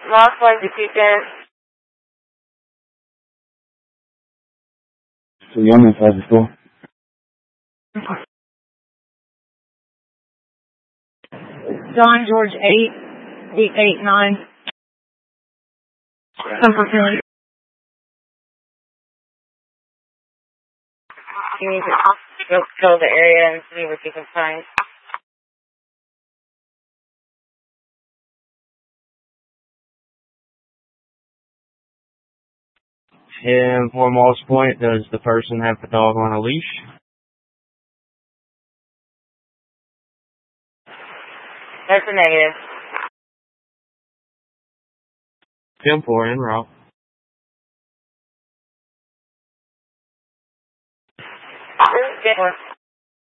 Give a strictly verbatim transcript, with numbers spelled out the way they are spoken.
Lost one Deacon. So you only inside the store? John George eight, eight eight nine. Unfortunately. You need to go fill the area and see what you can find. And for Moss Point, does the person have the dog on a leash? That's a negative. ten four en route. Good.